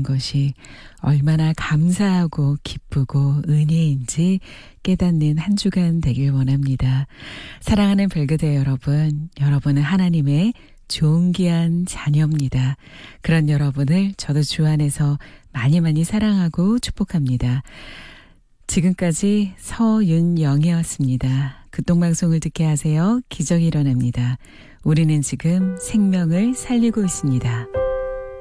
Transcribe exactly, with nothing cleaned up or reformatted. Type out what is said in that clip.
것이 얼마나 감사하고 기쁘고 은혜인지 깨닫는 한 주간 되길 원합니다. 사랑하는 별그대 여러분, 여러분은 하나님의 존귀한 자녀입니다. 그런 여러분을 저도 주 안에서 많이 많이 사랑하고 축복합니다. 지금까지 서윤영이었습니다. 극동방송을 듣게 하세요. 기적이 일어납니다. 우리는 지금 생명을 살리고 있습니다.